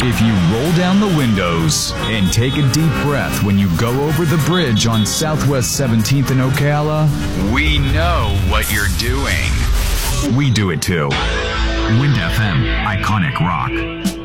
If you roll down the windows and take a deep breath when you go over the bridge on Southwest 17th in Ocala, we know what you're doing. We do it too. Wind FM, iconic rock.